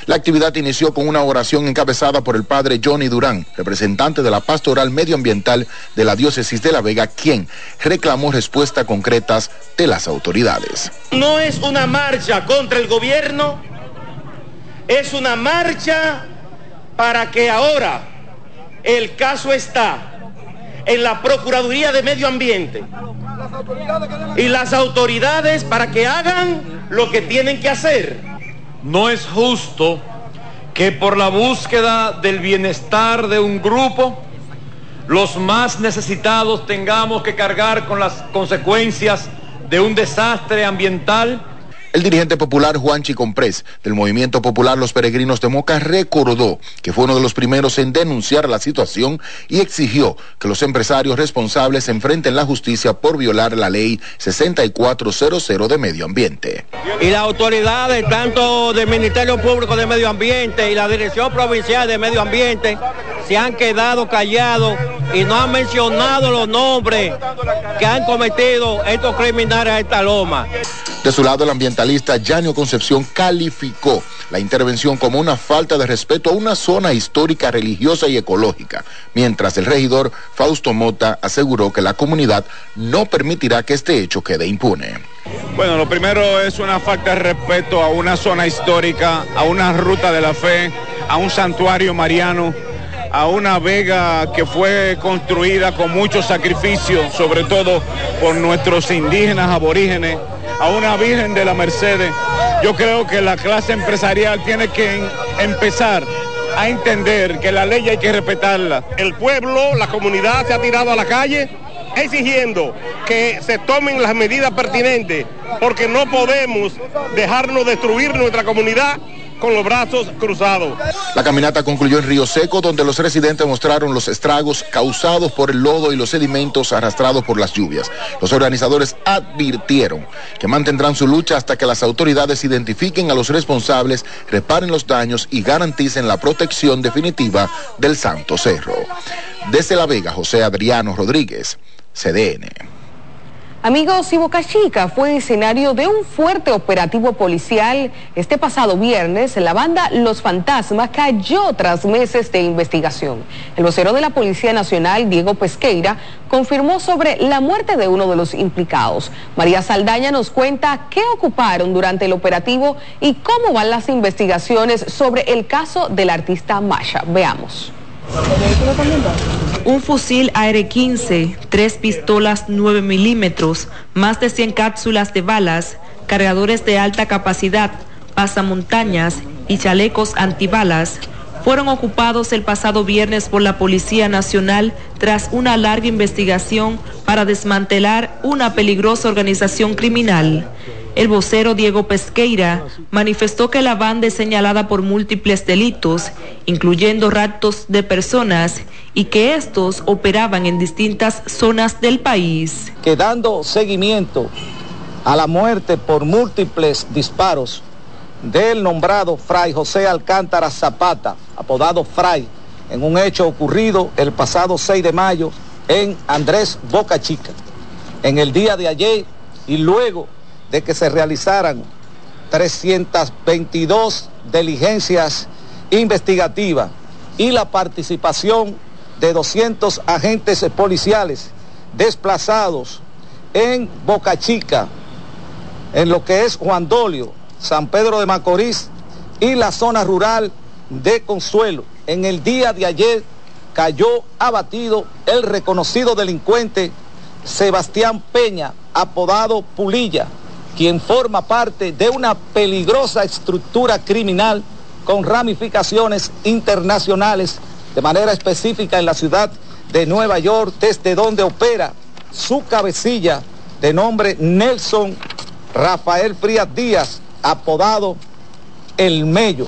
La actividad inició con una oración encabezada por el padre Johnny Durán, representante de la Pastoral Medioambiental de la Diócesis de La Vega, quien reclamó respuestas concretas de las autoridades. No es una marcha contra el gobierno, es una marcha para que ahora el caso está en la Procuraduría de Medio Ambiente y las autoridades para que hagan lo que tienen que hacer. No es justo que por la búsqueda del bienestar de un grupo, los más necesitados tengamos que cargar con las consecuencias de un desastre ambiental. El dirigente popular Juanchi Comprés, del Movimiento Popular Los Peregrinos de Moca, recordó que fue uno de los primeros en denunciar la situación y exigió que los empresarios responsables enfrenten la justicia por violar la ley 6400 de Medio Ambiente. Y las autoridades, tanto del Ministerio Público de Medio Ambiente y la Dirección Provincial de Medio Ambiente, se han quedado callados y no han mencionado los nombres que han cometido estos criminales a esta loma. De su lado, el ambientalista Yanio Concepción calificó la intervención como una falta de respeto a una zona histórica, religiosa y ecológica, mientras el regidor Fausto Mota aseguró que la comunidad no permitirá que este hecho quede impune. Bueno, lo primero es una falta de respeto a una zona histórica, a una ruta de la fe, a un santuario mariano, a una vega que fue construida con mucho sacrificio, sobre todo por nuestros indígenas aborígenes, a una Virgen de la Mercedes. Yo creo que la clase empresarial tiene que empezar a entender que la ley hay que respetarla. El pueblo, la comunidad se ha tirado a la calle exigiendo que se tomen las medidas pertinentes, porque no podemos dejarnos destruir nuestra comunidad con los brazos cruzados. La caminata concluyó en Río Seco, donde los residentes mostraron los estragos causados por el lodo y los sedimentos arrastrados por las lluvias. Los organizadores advirtieron que mantendrán su lucha hasta que las autoridades identifiquen a los responsables, reparen los daños y garanticen la protección definitiva del Santo Cerro. Desde La Vega, José Adriano Rodríguez, CDN. Amigos, y Boca Chica fue escenario de un fuerte operativo policial. Este pasado viernes, la banda Los Fantasmas cayó tras meses de investigación. El vocero de la Policía Nacional, Diego Pesqueira, confirmó sobre la muerte de uno de los implicados. María Saldaña nos cuenta qué ocuparon durante el operativo y cómo van las investigaciones sobre el caso del artista Masha. Veamos. Un fusil AR-15, 3 pistolas 9 milímetros, más de 100 cápsulas de balas, cargadores de alta capacidad, pasamontañas y chalecos antibalas fueron ocupados el pasado viernes por la Policía Nacional tras una larga investigación para desmantelar una peligrosa organización criminal. El vocero Diego Pesqueira manifestó que la banda es señalada por múltiples delitos, incluyendo raptos de personas, y que estos operaban en distintas zonas del país. Que dando seguimiento a la muerte por múltiples disparos del nombrado Fray José Alcántara Zapata, apodado Fray, en un hecho ocurrido el pasado 6 de mayo en Andrés Boca Chica. En el día de ayer, y luego de que se realizaran 322 diligencias investigativas y la participación de 200 agentes policiales desplazados en Boca Chica, en lo que es Juan Dolio, San Pedro de Macorís y la zona rural de Consuelo. En el día de ayer cayó abatido el reconocido delincuente Sebastián Peña, apodado Pulilla, quien forma parte de una peligrosa estructura criminal con ramificaciones internacionales, de manera específica en la ciudad de Nueva York, desde donde opera su cabecilla de nombre Nelson Rafael Frías Díaz, apodado El Mello.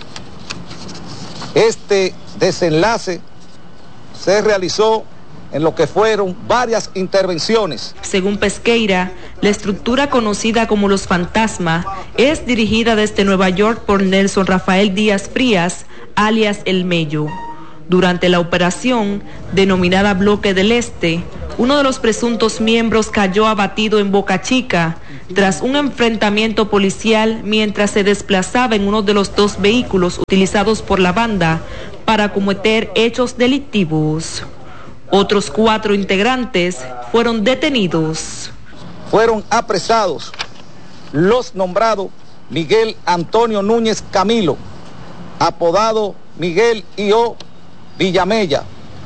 Este desenlace se realizó en lo que fueron varias intervenciones. Según Pesqueira, la estructura conocida como Los Fantasmas es dirigida desde Nueva York por Nelson Rafael Díaz Frías, alias El Mello. Durante la operación, denominada Bloque del Este, uno de los presuntos miembros cayó abatido en Boca Chica, tras un enfrentamiento policial mientras se desplazaba en uno de los 2 vehículos utilizados por la banda para cometer hechos delictivos. Otros 4 integrantes fueron detenidos. Fueron apresados los nombrados Miguel Antonio Núñez Camilo, apodado Miguel I.O. Villamella,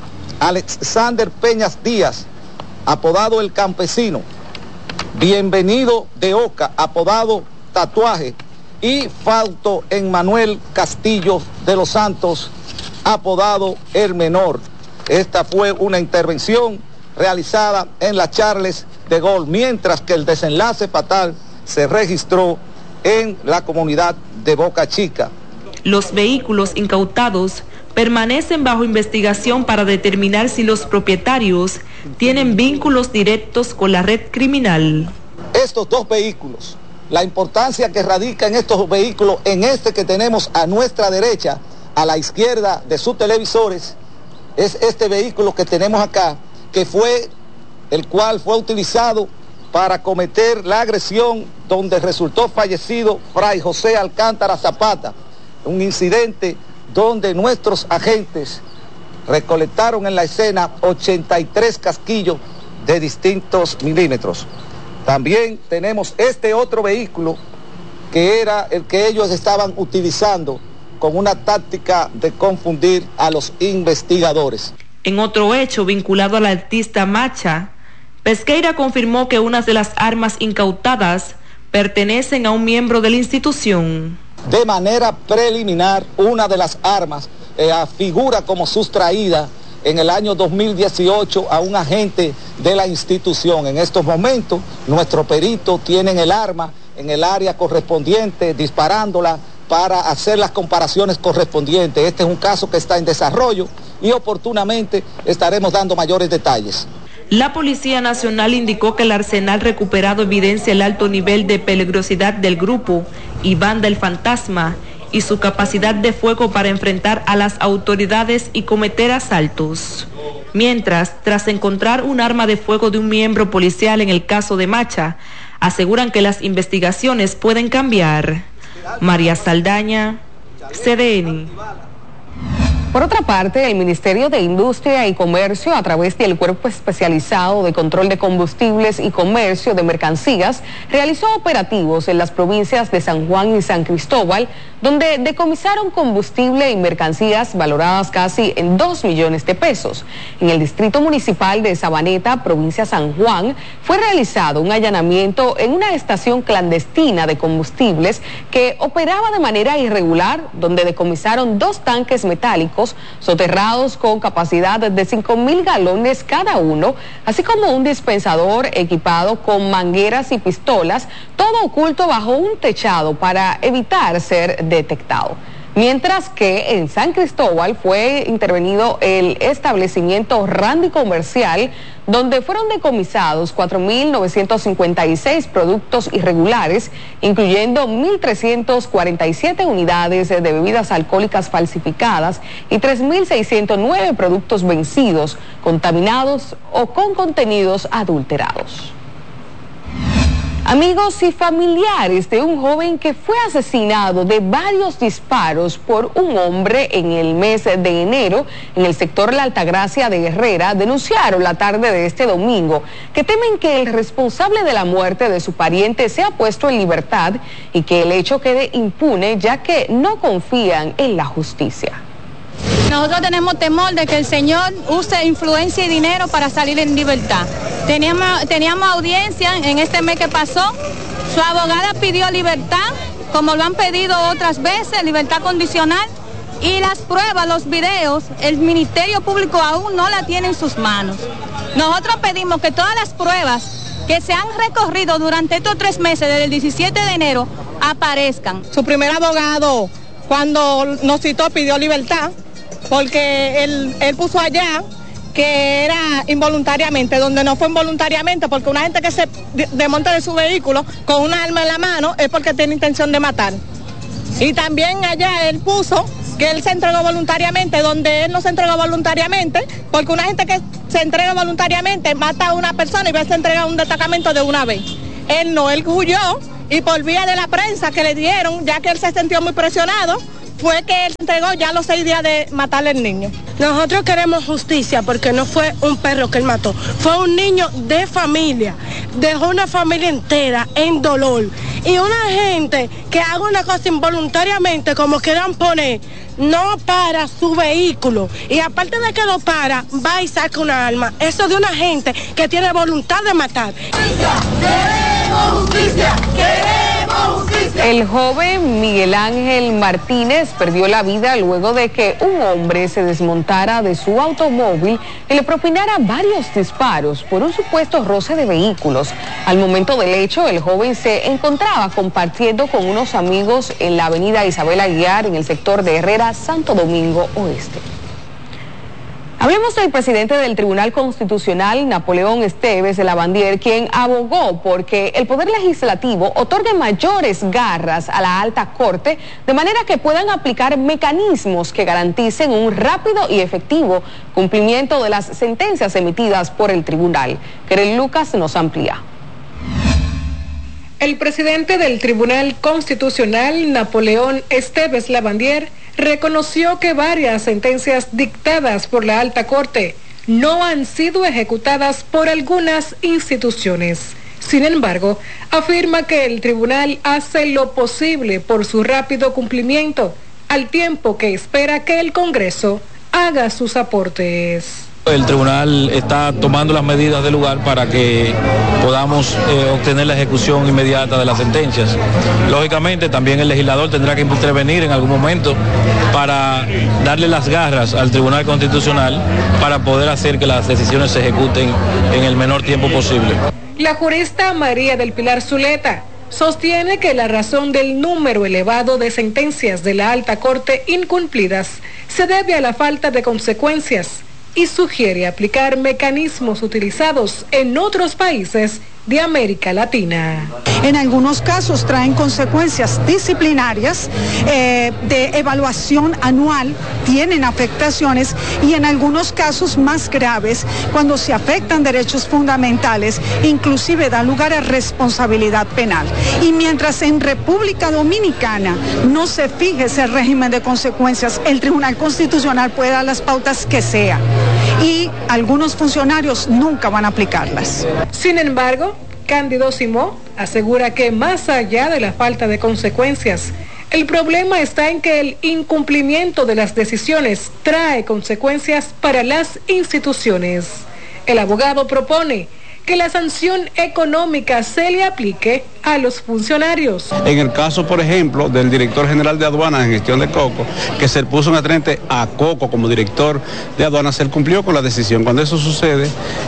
Alexander Peñas Díaz, apodado El Campesino, Bienvenido de Oca, apodado Tatuaje, y Fausto Emmanuel Castillo de los Santos, apodado El Menor. Esta fue una intervención realizada en la Charles de Gaulle, mientras que el desenlace fatal se registró en la comunidad de Boca Chica. Los vehículos incautados permanecen bajo investigación para determinar si los propietarios tienen vínculos directos con la red criminal. Estos 2 vehículos, la importancia que radica en estos vehículos, en este que tenemos a nuestra derecha, a la izquierda de sus televisores, es este vehículo que tenemos acá, que fue el cual fue utilizado para cometer la agresión donde resultó fallecido Fray José Alcántara Zapata, un incidente donde nuestros agentes recolectaron en la escena 83 casquillos de distintos milímetros. También tenemos este otro vehículo que era el que ellos estaban utilizando con una táctica de confundir a los investigadores. En otro hecho vinculado al artista Macha, Pesqueira confirmó que unas de las armas incautadas pertenecen a un miembro de la institución. De manera preliminar, una de las armas figura como sustraída en el año 2018 a un agente de la institución. En estos momentos, nuestros peritos tienen el arma en el área correspondiente, disparándola para hacer las comparaciones correspondientes. Este es un caso que está en desarrollo y oportunamente estaremos dando mayores detalles. La Policía Nacional indicó que el arsenal recuperado evidencia el alto nivel de peligrosidad del grupo y banda El Fantasma y su capacidad de fuego para enfrentar a las autoridades y cometer asaltos. Mientras, tras encontrar un arma de fuego de un miembro policial en el caso de Macha, aseguran que las investigaciones pueden cambiar. María Saldaña, CDN. Por otra parte, el Ministerio de Industria y Comercio, a través del Cuerpo Especializado de Control de Combustibles y Comercio de Mercancías, realizó operativos en las provincias de San Juan y San Cristóbal, donde decomisaron combustible y mercancías valoradas casi en 2 millones de pesos. En el Distrito Municipal de Sabaneta, provincia San Juan, fue realizado un allanamiento en una estación clandestina de combustibles que operaba de manera irregular, donde decomisaron 2 tanques metálicos soterrados con capacidad de 5.000 galones cada uno, así como un dispensador equipado con mangueras y pistolas, todo oculto bajo un techado para evitar ser detectado. Mientras que en San Cristóbal fue intervenido el establecimiento Randy Comercial, donde fueron decomisados 4.956 productos irregulares, incluyendo 1.347 unidades de bebidas alcohólicas falsificadas y 3.609 productos vencidos, contaminados o con contenidos adulterados. Amigos y familiares de un joven que fue asesinado de varios disparos por un hombre en el mes de enero en el sector La Altagracia de Herrera denunciaron la tarde de este domingo que temen que el responsable de la muerte de su pariente sea puesto en libertad y que el hecho quede impune, ya que no confían en la justicia. Nosotros tenemos temor de que el señor use influencia y dinero para salir en libertad. Teníamos audiencia en este mes que pasó, su abogada pidió libertad, como lo han pedido otras veces, libertad condicional, y las pruebas, los videos, el Ministerio Público aún no la tiene en sus manos. Nosotros pedimos que todas las pruebas que se han recorrido durante estos 3 meses, desde el 17 de enero, aparezcan. Su primer abogado, cuando nos citó, pidió libertad, porque él puso allá que era involuntariamente, donde no fue involuntariamente, porque una gente que se desmonta de su vehículo con una arma en la mano es porque tiene intención de matar. Y también allá él puso que él se entregó voluntariamente, donde él no se entregó voluntariamente, porque una gente que se entrega voluntariamente mata a una persona y va a se entregar a un destacamento de una vez. Él no, él huyó y por vía de la prensa que le dieron, ya que él se sintió muy presionado, fue que él entregó ya los 6 días de matarle al niño. Nosotros queremos justicia porque no fue un perro que él mató, fue un niño de familia, dejó una familia entera en dolor. Y una gente que haga una cosa involuntariamente, como quieran poner, no para su vehículo. Y aparte de que lo para, va y saca una arma. Eso de una gente que tiene voluntad de matar. ¡Queremos justicia! ¡Queremos justicia! El joven Miguel Ángel Martínez perdió la vida luego de que un hombre se desmontara de su automóvil y le propinara varios disparos por un supuesto roce de vehículos. Al momento del hecho, el joven se encontraba compartiendo con unos amigos en la avenida Isabel Aguiar, en el sector de Herrera, Santo Domingo Oeste. Hablemos del presidente del Tribunal Constitucional, Napoleón Esteves Lavandier, quien abogó porque el Poder Legislativo otorgue mayores garras a la Alta Corte, de manera que puedan aplicar mecanismos que garanticen un rápido y efectivo cumplimiento de las sentencias emitidas por el tribunal. Kerel Lucas nos amplía. El presidente del Tribunal Constitucional, Napoleón Esteves Lavandier, reconoció que varias sentencias dictadas por la Alta Corte no han sido ejecutadas por algunas instituciones. Sin embargo, afirma que el tribunal hace lo posible por su rápido cumplimiento, al tiempo que espera que el Congreso haga sus aportes. El tribunal está tomando las medidas del lugar para que podamos obtener la ejecución inmediata de las sentencias. Lógicamente, también el legislador tendrá que intervenir en algún momento para darle las garras al Tribunal Constitucional para poder hacer que las decisiones se ejecuten en el menor tiempo posible. La jurista María del Pilar Zuleta sostiene que la razón del número elevado de sentencias de la Alta Corte incumplidas se debe a la falta de consecuencias y sugiere aplicar mecanismos utilizados en otros países de América Latina. En algunos casos traen consecuencias disciplinarias, de evaluación anual, tienen afectaciones y en algunos casos más graves, cuando se afectan derechos fundamentales, inclusive da lugar a responsabilidad penal. Y mientras en República Dominicana no se fije ese régimen de consecuencias, el Tribunal Constitucional puede dar las pautas que sea y algunos funcionarios nunca van a aplicarlas. Sin embargo, Cándido Simó asegura que más allá de la falta de consecuencias, el problema está en que el incumplimiento de las decisiones trae consecuencias para las instituciones. El abogado propone que la sanción económica se le aplique a los funcionarios. En el caso, por ejemplo, del director general de aduanas en gestión de Coco, que se puso un atrente a Coco como director de aduanas, él cumplió con la decisión. Cuando eso sucede,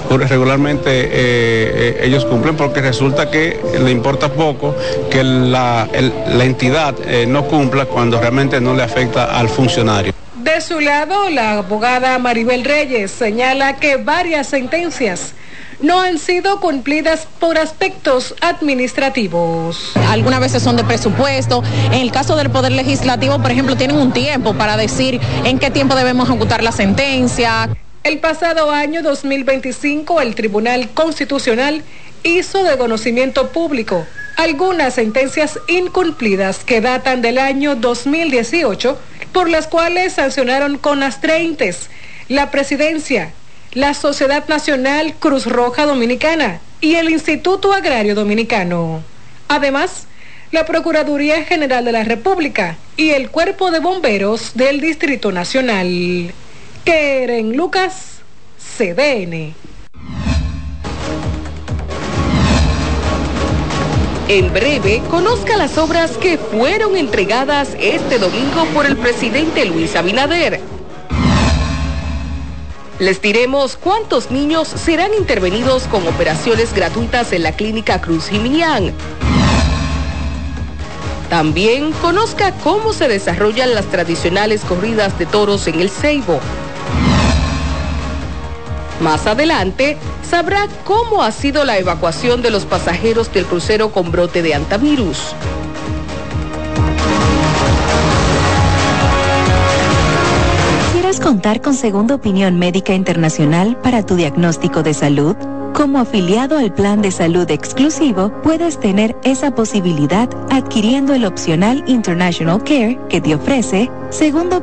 regularmente ellos cumplen porque resulta que le importa poco que la entidad no cumpla cuando realmente no le afecta al funcionario. De su lado, la abogada Maribel Reyes señala que varias sentencias no han sido cumplidas por aspectos administrativos. Algunas veces son de presupuesto. En el caso del Poder Legislativo, por ejemplo, tienen un tiempo para decir en qué tiempo debemos ejecutar la sentencia. El pasado año 2025, el Tribunal Constitucional hizo de conocimiento público algunas sentencias incumplidas que datan del año 2018, por las cuales sancionaron con astreintes la Presidencia, la Sociedad Nacional Cruz Roja Dominicana y el Instituto Agrario Dominicano. Además, la Procuraduría General de la República y el Cuerpo de Bomberos del Distrito Nacional. Keren Lucas, CDN. En breve, conozca las obras que fueron entregadas este domingo por el presidente Luis Abinader. Les diremos cuántos niños serán intervenidos con operaciones gratuitas en la Clínica Cruz Jiminián. También conozca cómo se desarrollan las tradicionales corridas de toros en el Ceibo. Más adelante, sabrá cómo ha sido la evacuación de los pasajeros del crucero con brote de antivirus. ¿Quieres contar con Segunda Opinión Médica Internacional para tu diagnóstico de salud? Como afiliado al plan de salud exclusivo, puedes tener esa posibilidad adquiriendo el opcional International Care que te ofrece segundo